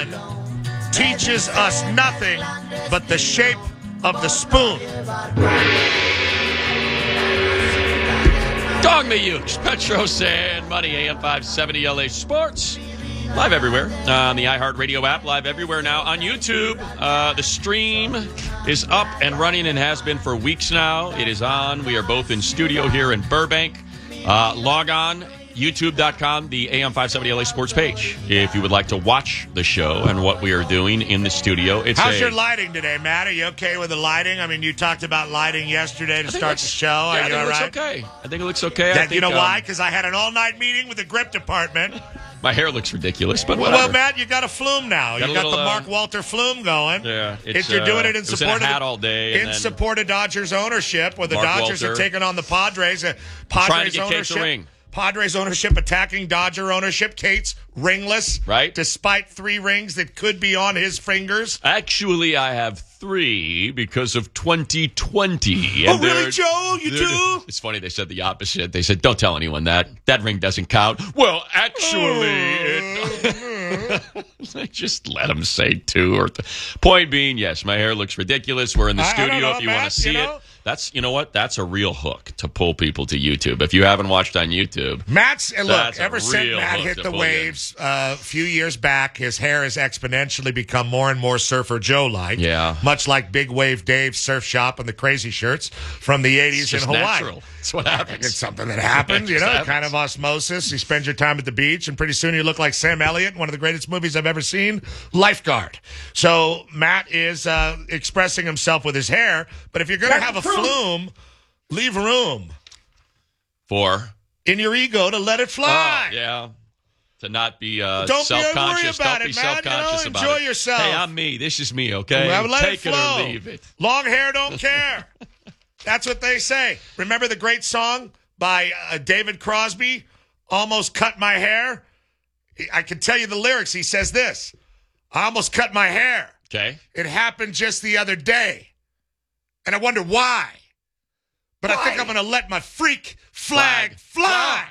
sun teaches us nothing but the shape of the spoon. Dog me huge. Petros and Money, AM 570 LA Sports. Live everywhere on the iHeartRadio app. Live everywhere now on YouTube. The stream is up and running and has been for weeks now. It is on. We are both in studio here in Burbank. Log on. YouTube.com, the AM 570 LA Sports page. If you would like to watch the show and what we are doing in the studio. How's your lighting today, Matt? Are you okay with the lighting? I mean, you talked about lighting yesterday to start the show. Yeah, are you all right? I think it looks okay. You know why? Because I had an all-night meeting with the grip department. My hair looks ridiculous, but whatever. Well, Matt, you got a flume now. You got the Mark Walter flume going. Yeah, you're doing it in support of all day, in support of Dodgers ownership, where the Dodgers are taking on the Padres. Trying to get Kate the ring. Padres ownership attacking Dodger ownership. Kate's ringless, right? Despite 3 rings that could be on his fingers. Actually, I have 3 because of 2020. Oh, really, Joe? You do? It's funny. They said the opposite. They said, "Don't tell anyone that ring doesn't count." Well, actually, just let them say 2 or. Point being, yes, my hair looks ridiculous. We're in the studio. If you want to see it. You know what? That's a real hook to pull people to YouTube. If you haven't watched on YouTube, ever since Matt hit the waves a few years back, his hair has exponentially become more and more Surfer Joe-like. Yeah. Much like Big Wave Dave's surf shop and the crazy shirts from the 80s in Hawaii. Natural. That's what happens. It's something that happens, kind of osmosis. You spend your time at the beach, and pretty soon you look like Sam Elliott, one of the greatest movies I've ever seen, Lifeguard. So Matt is expressing himself with his hair, but if you're going to have a flume, leave room in your ego to let it fly. Oh, yeah. To not be self-conscious. Don't be self-conscious about it. Enjoy yourself. Hey, I'm me. This is me, okay? Well, let Take it flow. it or leave it. Long hair don't care. That's what they say. Remember the great song by David Crosby, Almost Cut My Hair? I can tell you the lyrics. He says this, I almost cut my hair. Okay. It happened just the other day. And I wonder why. But I think I'm going to let my freak flag fly.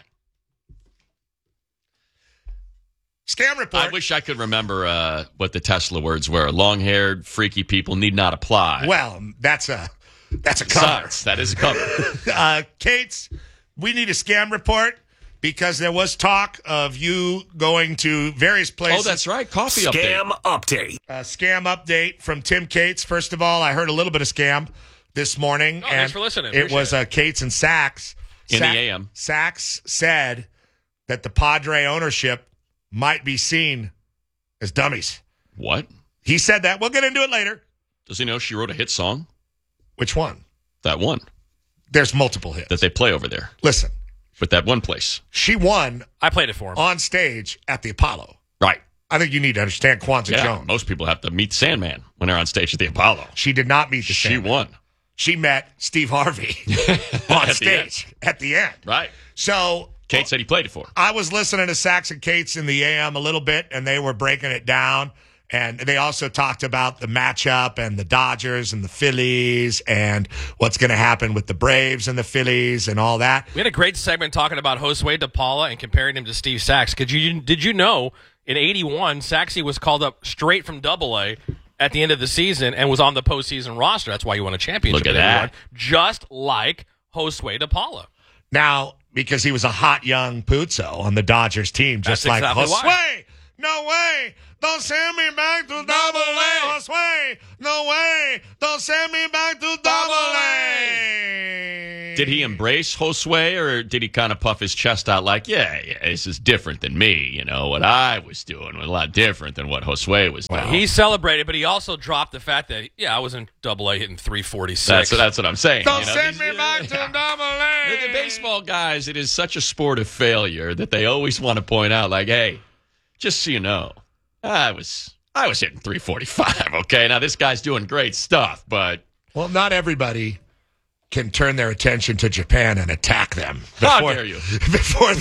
Scam report. I wish I could remember what the Tesla words were. Long-haired, freaky people need not apply. Well, that's a cover. Sucks. That is a cover. Kate's, we need a scam report because there was talk of you going to various places. Oh, that's right. Coffee scam update. Scam update from Tim Cates. First of all, I heard a little bit of scam this morning. Oh, thanks for listening. It was Cates and Sachs. In the AM. Sachs said that the Padre ownership might be seen as dummies. What? He said that. We'll get into it later. Does he know she wrote a hit song? Which one? That one. There's multiple hits. That they play over there. Listen. With that one place. She won. I played it for him. On stage at the Apollo. Right. I think you need to understand Kwanzaa Jones. Most people have to meet Sandman when they're on stage at the Apollo. She did not meet the Sandman. She won. She met Steve Harvey on stage at the end. Right. So Kate said he played it for her. I was listening to Sachs and Cates in the AM a little bit, and they were breaking it down. And they also talked about the matchup and the Dodgers and the Phillies and what's going to happen with the Braves and the Phillies and all that. We had a great segment talking about Josue DePaula and comparing him to Steve Sachs. Did you know in 81, Saxy was called up straight from Double-A at the end of the season and was on the postseason roster. That's why he won a championship. Look at that. Just like Josue DePaula. Now, because he was a hot young Puzzo on the Dodgers team, just That's like exactly Josue. why. No way. Don't send me back to Double-A. Josue. No way. Don't send me back to Double-A. Did he embrace Josue, or did he kind of puff his chest out like, yeah, this is different than me. You know, what I was doing was a lot different than what Josue was doing. He celebrated, but he also dropped the fact that, I was in Double-A hitting 346. That's what I'm saying. Don't send me back to Double-A. The baseball guys, it is such a sport of failure that they always want to point out, like, hey, just so you know, I was hitting 345, okay? Now, this guy's doing great stuff, but... Well, not everybody can turn their attention to Japan and attack them. How dare you? Before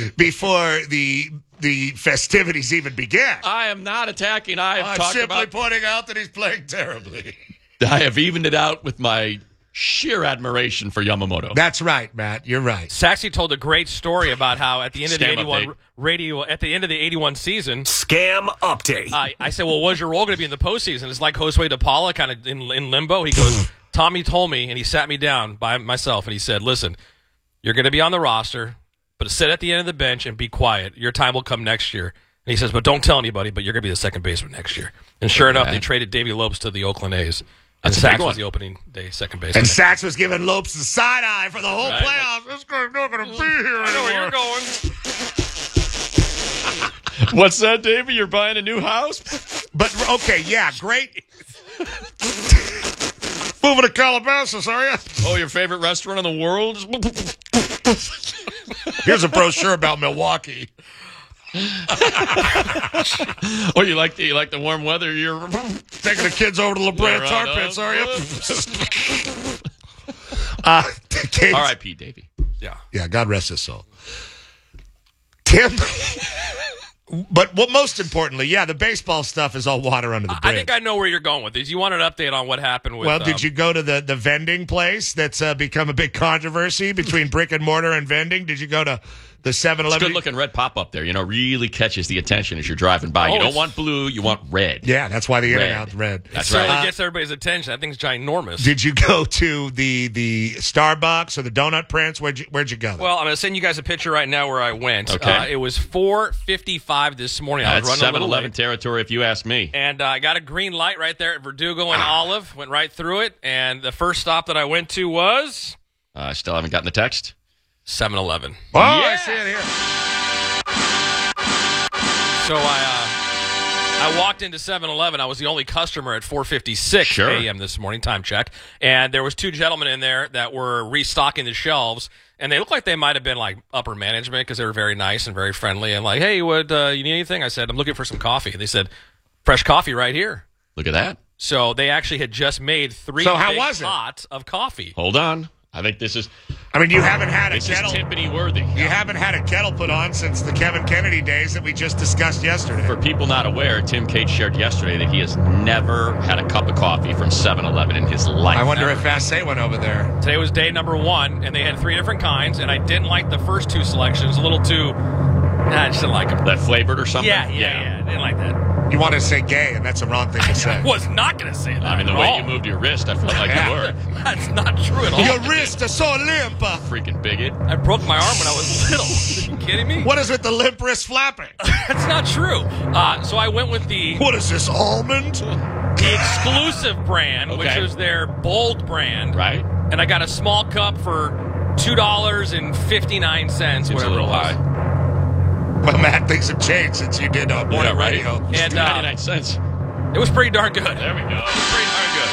the festivities even began. I am not attacking. I'm simply pointing out that he's playing terribly. I have evened it out with my sheer admiration for Yamamoto. That's right, Matt. You're right. Saxy told a great story about how at the end of the Scam 81 update. radio, at the end of the 81 season, Scam update. I said, well, what's your role going to be in the postseason? It's like Josue DePaula, kind of in limbo. He goes, Tommy told me, and he sat me down by myself, and he said, listen, you're going to be on the roster, but sit at the end of the bench and be quiet. Your time will come next year. And he says, but don't tell anybody, but you're going to be the second baseman next year. And sure enough, they traded Davey Lopes to the Oakland A's. And That's a big Sachs one. was the opening day second baseman. And Sachs was giving Lopes the side eye for the whole Right. playoffs. This guy's not going to be here I know where anymore. you're going. What's that, Davey? You're buying a new house? But, okay, yeah, great. Moving to Calabasas, are you? Oh, your favorite restaurant in the world? Here's a brochure about Milwaukee. Oh, you like the warm weather? You're Taking the kids over to La Brea Right Tar on. Pits, are you? Kate's- R.I.P. Davey. Yeah. Yeah, God rest his soul. Tim. But what most importantly, yeah, the baseball stuff is all water under the bridge. I think I know where you're going with this. You want an update on what happened with... Well, did you go to the vending place that's become a big controversy between brick and mortar and vending? Did you go to the 7-Eleven? It's a good-looking red pop-up there. Really catches the attention as you're driving by. Oh, You don't it's- want blue. You want red. Yeah, that's why the Red. In-N-Out's red. That's certainly right. gets everybody's attention. That thing's ginormous. Did you go to the Starbucks or the Donut Prince? Where'd you go? Well, I'm going to send you guys a picture right now where I went. Okay. It was 4:55 this morning. I was That's running a little 7-Eleven late. territory, if you ask me. And I got a green light right there at Verdugo and Olive. Went right through it. And the first stop that I went to was I still haven't gotten the text. 7-Eleven. oh, I yeah. see it here. So I walked into 7-Eleven. I was the only customer at 4:56 Sure. a.m. this morning, time check. And there was two gentlemen in there that were restocking the shelves. And they looked like they might have been like upper management because they were very nice and very friendly. And like, hey, you need anything? I said, I'm looking for some coffee. They said, fresh coffee right here. Look at that. So they actually had just made 3 So how big was it? pots of coffee. Hold on. I think this is I mean, you haven't had a this is kettle. Timpani worthy. You haven't had a kettle put on since the Kevin Kennedy days that we just discussed yesterday. For people not aware, Tim Cates shared yesterday that he has never had a cup of coffee from 7-Eleven in his life. I wonder if Vassay went over there. Today was day number 1, and they had 3 different kinds, and I didn't like the first 2 selections. A little too... I just didn't like them. that flavored or something. Yeah. I didn't like that. You wanted to say gay, and that's the wrong thing to I say. was not going to say that. I mean, the at way all. you moved your wrist, I felt like Yeah. you were. That's not true at all. Your wrist is so limp. Freaking bigot. I broke my arm when I was little. Are you kidding me? What is with the limp wrist flapping? That's not true. So I went with the What is this, almond? exclusive brand, which Okay. is their Bold brand. Right? And I got a small cup for $2.59. It's a whatever little it was. high. Well, Matt, things have changed since you did morning Yeah, right. radio. And 99 cents. it was pretty darn good. There we go. It was pretty darn good.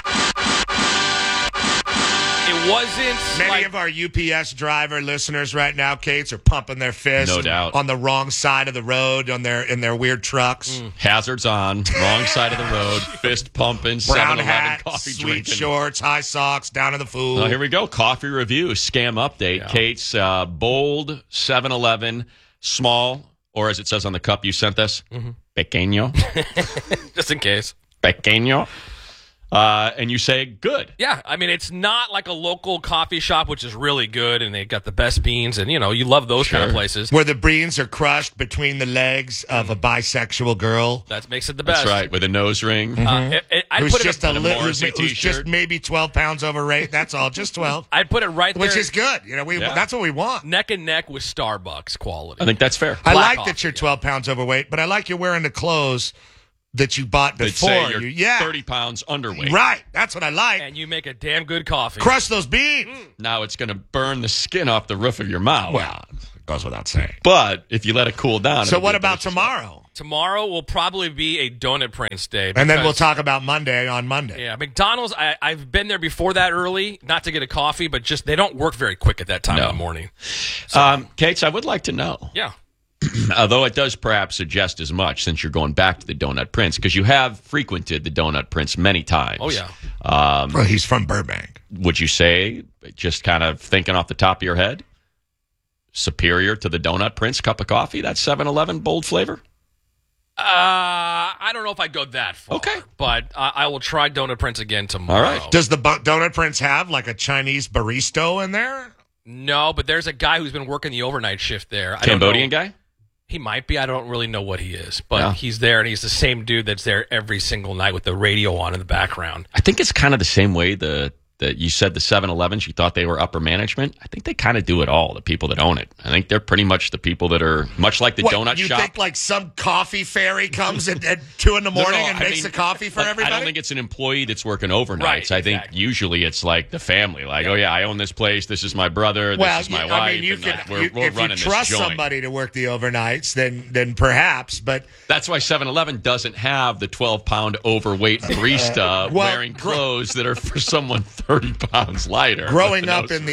It wasn't Many like, of our UPS driver listeners right now, Kates, are pumping their fists. No doubt. On the wrong side of the road in their weird trucks. Hazards on, wrong side of the road, fist pumping, Brown 7-Eleven hat, coffee sweet drinking. shorts, high socks, down to the food. Well, here we go. Coffee review, scam update. Yeah. Kate's Bold 7-Eleven, small, or as it says on the cup you sent us, pequeño. just in case. Pequeño. And you say good. Yeah, I mean, it's not like a local coffee shop, which is really good, and they got the best beans, and, you know, you love those kind of Sure. places. Where the beans are crushed between the legs of a bisexual girl That makes it the best. That's right, with a nose ring. I'd who's put just it, a and a little, Morrissey who's just t-shirt. maybe 12 pounds overweight. That's all, just 12, I'd put it right there, which is good. You know, Yeah. that's what we want. neck and neck with Starbucks quality. I think that's fair. I Black like that coffee, you're 12 pounds overweight, but I like you wearing the clothes that you bought They'd before. say you're yeah, 30 pounds underweight. right. That's what I like. And you make a damn good coffee. Crush those beans. Now it's going to burn the skin off the roof of your mouth. Well, it goes without saying. But if you let it cool down. So it'll what be about delicious. tomorrow? Tomorrow will probably be a Donut Prince day. And then we'll because- talk about Monday on Monday. Yeah, McDonald's, I've been there before that early, not to get a coffee, but just they don't work very quick at that time No. in the morning. Kates, I would like to know, Yeah. although it does perhaps suggest as much since you're going back to the Donut Prince, because you have frequented the Donut Prince many times. Oh, yeah. Well, he's from Burbank. Would you say, just kind of thinking off the top of your head, superior to the Donut Prince cup of coffee, that 7-Eleven bold flavor? I I don't know if I'd go that far. Okay. But I will try Donut Prince again tomorrow. All right. Does the Donut Prince have like a Chinese barista in there? No, but there's a guy who's been working the overnight shift there. Cambodian guy? He might be. I don't really know what he is. But Yeah. he's there, and he's the same dude that's there every single night with the radio on in the background. I think it's kind of the same way that you said the 7-Elevens, you thought they were upper management. I think they kind of do it all, the people that own it. I think they're pretty much the people that are much like the donut you shop. think like some coffee fairy comes at 2 in the morning and makes the coffee for but everybody? I don't think it's an employee that's working overnights. Right, I think exactly. usually it's like the family. Like, oh, yeah, I own this place. This is my brother. This is my wife. I mean, you and can, we're if running you this trust joint. somebody to work the overnights, then perhaps. But That's why 7-Eleven doesn't have the 12-pound overweight barista wearing clothes that are for someone 30 pounds lighter. growing up in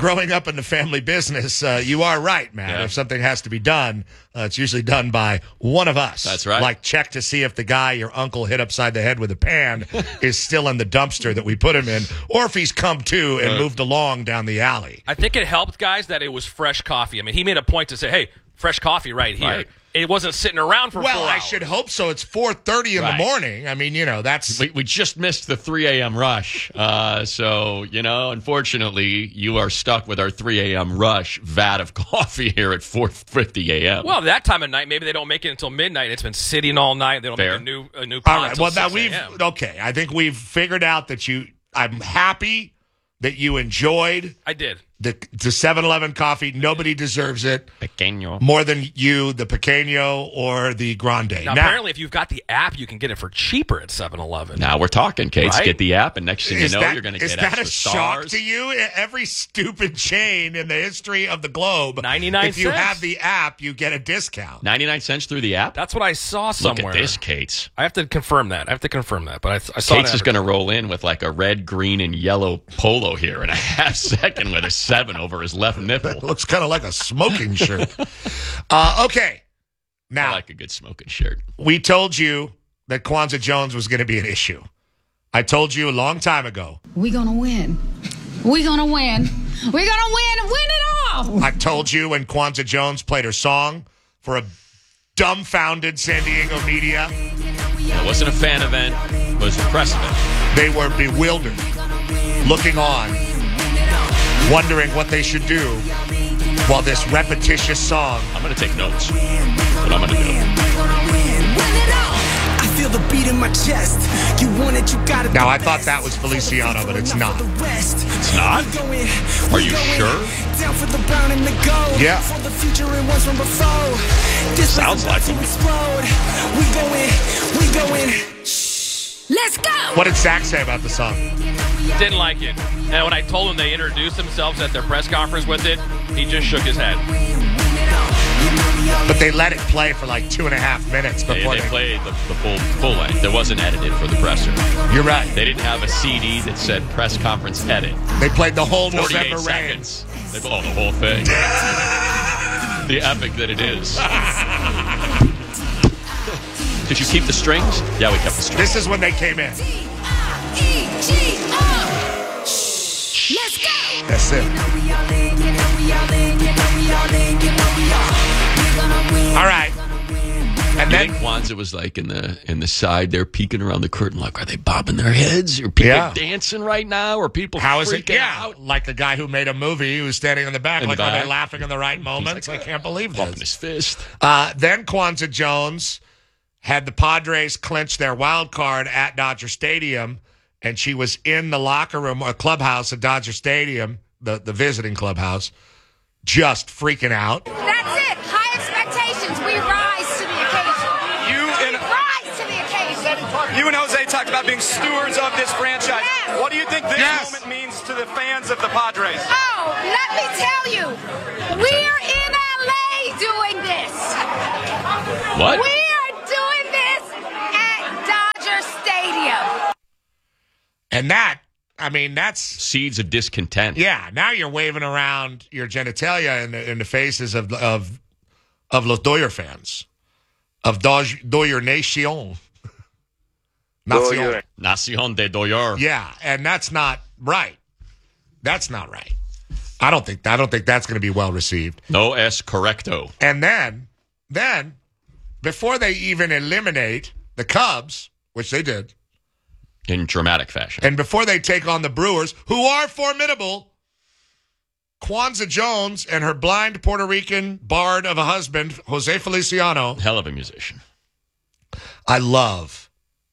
the family business, you are right, man. Yeah. If something has to be done, it's usually done by one of us. That's right. Like check to see if the guy your uncle hit upside the head with a pan is still in the dumpster that we put him in, or if he's come to and moved along down the alley. I think it helped, guys, that it was fresh coffee. I mean, he made a point to say, hey, fresh coffee right here. Right. It wasn't sitting around for 4 Well, hours. I should hope so. It's 4:30 in Right. the morning. I mean, that's We just missed the 3 a.m. rush. So, unfortunately, you are stuck with our 3 a.m. rush vat of coffee here at 4:50 a.m. Well, that time of night, maybe they don't make it until midnight. It's been sitting all night. They don't Fair. make a new all pot right. until Well, now 6 a.m. okay. I think we've figured out that I'm happy that you enjoyed I did. the 7-Eleven coffee. Nobody deserves it Pequeño. more than you, the Pequeño or the Grande. Now, apparently, if you've got the app, you can get it for cheaper at 7-Eleven. Now we're talking, Kates. Right? Get the app, and next thing you is know, that, you're going to is get that extra a shock stars. to you? Every stupid chain in the history of the globe, 99 if you cents. have the app, you get a discount. 99 cents through the app? That's what I saw Look somewhere. at this, Kates. I have to confirm that. But I saw Kates that. is going to roll in with like a red, green, and yellow polo here in a half second with a 7 over his left nipple. Looks kind of like a smoking shirt. Okay. Now, I like a good smoking shirt. we told you that Kwanzaa Jones was going to be an issue. I told you a long time ago. We gonna win. We gonna win. We're gonna win and win it all. I told you when Kwanzaa Jones played her song for a dumbfounded San Diego media, It wasn't a fan event. It was a press event. they were bewildered, looking on, wondering what they should do while this repetitious song. I'm going to take notes. What I'm going to do. I feel the beat in my chest. You want it, you got it. Now, I thought that was Feliciano, but it's not. It's not? Are you sure? Down for the brown and the gold. Yeah. For the future and ones from before. This Sounds like to him. explode. We going. Let's go. What did Zach say about the song? Didn't like it. And when I told him they introduced themselves at their press conference with it, he just shook his head. But they let it play for like 2.5 minutes before They played the full length. It wasn't edited for the presser. You're right. They didn't have a CD that said press conference edit. They played the whole 48 November Rain. seconds. The whole thing. The epic that it is. Did you keep the strings? Yeah, we kept the strings. This is when they came in. Let's go. That's it. All right. And You then think Kwanzaa was like in the side there peeking around the curtain like, are they bobbing their heads? Are people Yeah. dancing right now? Are people how is it? freaking Yeah, out? like the guy who made a movie who was standing in the back. In the Like, are back. they laughing in the right moments? I can't believe Bumping this. his fist. Then Kwanzaa Jones had the Padres clinch their wild card at Dodger Stadium, and she was in the locker room or clubhouse at Dodger Stadium, the visiting clubhouse, just freaking out. That's it. High expectations. We rise to the occasion. Rise to the occasion. You and Jose talked about being stewards of this franchise. Yes. What do you think this Yes. moment means to the fans of the Padres? Oh, let me tell you, we're in LA doing this. What? We are doing this at Dodger Stadium. And that's Seeds of discontent. yeah. Now you're waving around your genitalia in the faces of los Doyer fans, of Doyer Nation. Nacion. Nacion de Doyer. Yeah, and that's not right. That's not right. I don't think that's going to be well received. No es correcto. And then before they even eliminate the Cubs, which they did, in dramatic fashion. and before they take on the Brewers, who are formidable, Kwanzaa Jones and her blind Puerto Rican bard of a husband, Jose Feliciano. Hell of a musician. I love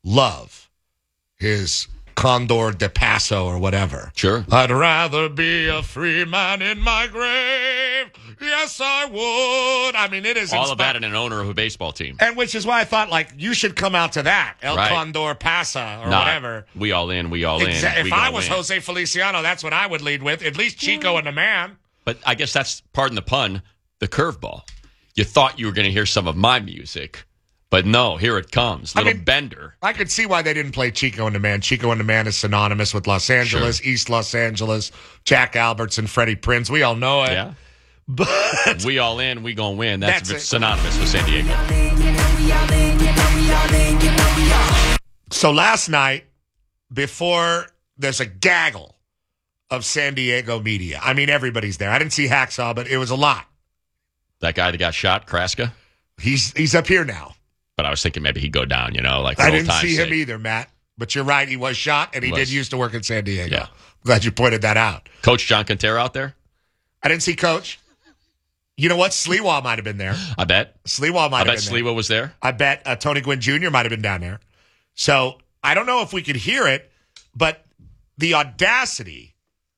his Condor de Paso or whatever. Sure. I'd rather be a free man in my grave. Yes, I would. I mean, it is all about an owner of a baseball team. And which is why I thought, like, you should come out to that. El Right. Condor Pasa or whatever. We all in, we all in. If We I gonna was win. Jose Feliciano, that's what I would lead with. At least Chico and the man. But I guess that's, pardon the pun, the curveball. You thought you were going to hear some of my music, but no, here it comes. Little Bender. I could see why they didn't play Chico and the Man. Chico and the Man is synonymous with Los Angeles, East Los Angeles, Jack Albertson, Freddie Prinze. We all know it. Yeah. But We all in, we gonna win. That's That's it. synonymous with San Diego. so last night, before there's a gaggle of San Diego media. I mean, everybody's there. I didn't see Hacksaw, but it was a lot. That guy that got shot, Kraska. He's up here now. But I was thinking maybe he'd go down, like for I old didn't time's see him sake. either, Matt. But you're right. He was shot, and he Was. did used to work in San Diego. Yeah. Glad you pointed that out. Coach John Quintero out there? I didn't see Coach. You know what? Sliwa might have been there. I bet. Sliwa might I have bet been there. Sliwa was there. I bet Tony Gwynn Jr. might have been down there. So I don't know if we could hear it, but the audacity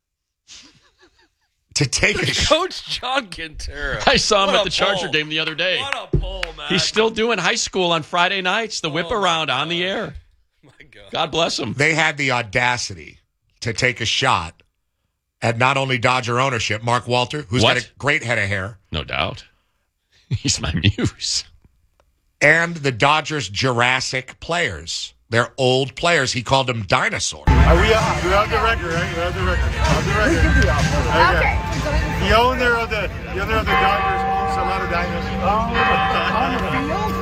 to take a Coach John Quintero. I saw him What at a the Charger pull. game the other day. What a pull, man. He's still doing high school on Friday nights, the whip around on the air. My God. God bless him. They had the audacity to take a shot at not only Dodger ownership, Mark Walter, who's What? got a great head of hair, No doubt. He's my muse. and the Dodgers' Jurassic players. They're old players. He called them dinosaurs. We're on the record, right? We're on the record. On the record. Okay. The owner of the Dodgers owns a lot of dinosaurs. On the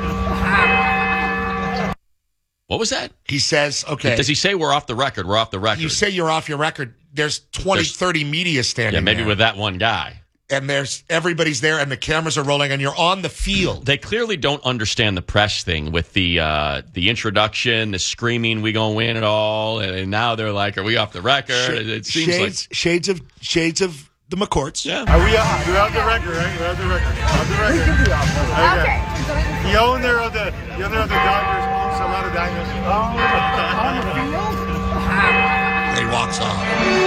field? What was that? He says, okay, Does he say we're off the record? We're off the record. you say you're off your record. There's 20, There's- 30 media standing yeah, maybe there. with that one guy. And there's everybody's there, and the cameras are rolling, and you're on the field. They clearly don't understand the press thing with the introduction, the screaming, we gonna win it all, and now they're like, are we off the record? It seems like shades of the McCourts. yeah. We're on the record, right? We're on the record. On the record. Okay. The owner of the Dodgers owns a lot of dinosaurs. On the field? And he walks off.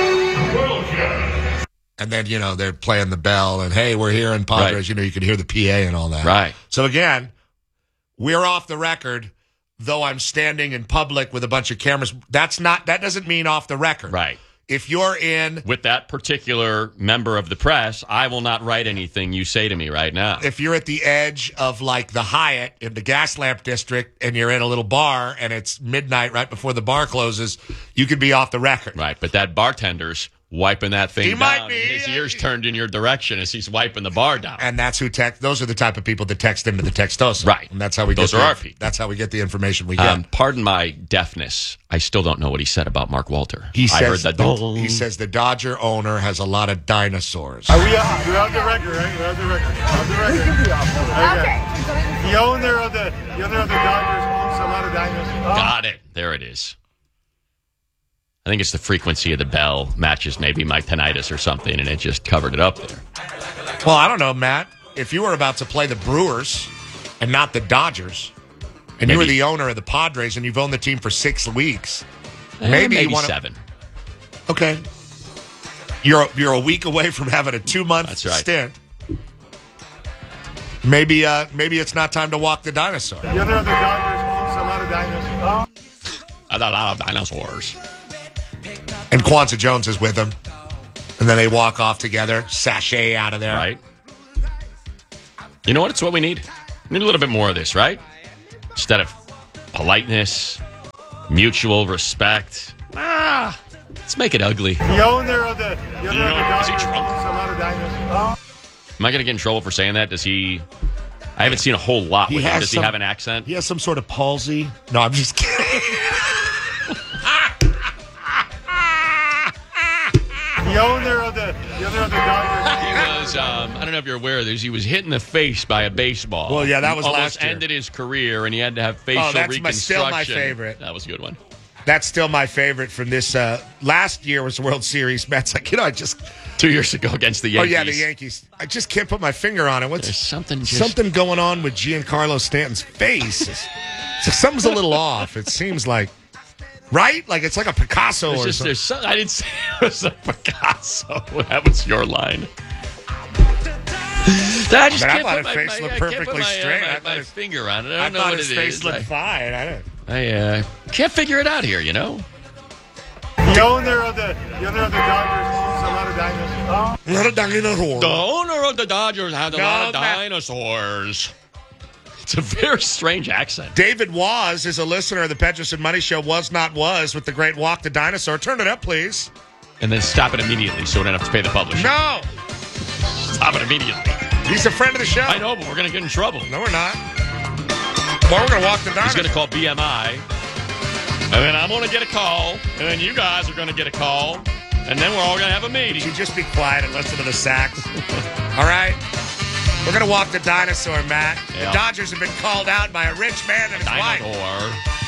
And then, they're playing the bell, and hey, we're here in Padres. Right. You can hear the PA and all that. Right. So again, we're off the record, though I'm standing in public with a bunch of cameras. That doesn't mean off the record. Right. If you're in With that particular member of the press, I will not write anything you say to me right now. if you're at the edge of like the Hyatt in the gas lamp district and you're in a little bar and it's midnight right before the bar closes, you could be off the record. Right, but that bartender's wiping that thing He down. might be. His ears turned in your direction as he's wiping the bar down. And that's who those are the type of people that text into the Textosa. Right. And that's how we Those get are our people. That's how we get the information we get. Pardon my deafness. I still don't know what he said about Mark Walter. He I heard says that. he says the Dodger owner has a lot of dinosaurs. We're on the record, right? We're on the record. On the record. Okay. The owner of the Dodgers owns a lot of dinosaurs. Got it. There it is. I think it's the frequency of the bell matches maybe my tinnitus or something, and it just covered it up there. Well, I don't know, Matt. If you were about to play the Brewers and not the Dodgers, and you were Maybe. the owner of the Padres and you've owned the team for 6 weeks, maybe you want to. 7. Okay. You're a week away from having a 2-month That's right. stint. Maybe it's not time to walk the dinosaur. The owner of the Dodgers owns a lot of dinosaurs. A lot of dinosaurs. And Kwanzaa Jones is with him. And then they walk off together, sashay out of there. Right? You know what? It's what we need. We need a little bit more of this, right? Instead of politeness, mutual respect. Let's make it ugly. The owner of the is he Dodgers drunk? owns a lot of dinosaurs. Am I going to get in trouble for saying that? Does he... I haven't seen a whole lot with him. Does he have an accent? He has some sort of palsy. No, I'm just kidding. The owner of the Dodgers. was, I don't know if you're aware of this, he was hit in the face by a baseball. Well, yeah, that was almost last year. ended his career, and he had to have facial reconstruction. Still my favorite. That was a good one. That's still my favorite from this. Last year was the World Series. Matt's like, I just 2 years ago against the Yankees. Oh yeah, the Yankees. I just can't put my finger on it. There's something going on with Giancarlo Stanton's face? Something's a little off. It seems like, right? Like it's like a Picasso or something. I didn't say it was a Picasso. That was your line. I just can't put his face looked perfectly straight. I put my finger on it. I don't know what it is. His face looked fine. I can't figure it out here, you know? The owner of the Dodgers owns a lot of dinosaurs. A lot of dinosaurs. The owner of the Dodgers had a lot of dinosaurs. It's a very strange accent. David Was is a listener of the Petros and Money Show. Was not was with the great Walk the Dinosaur. Turn it up, please. And then stop it immediately so we don't have to pay the publisher. No. Stop it immediately. He's a friend of the show. I know, but we're going to get in trouble. No, we're not. Well, we're going to walk the dinosaur. He's going to call BMI. And then I'm going to get a call. And then you guys are going to get a call. And then we're all going to have a meeting. You just be quiet and listen to the sax. All right? We're going to walk the dinosaur, Matt. Yeah. The Dodgers have been called out by a rich man and his wife. Dinosaur.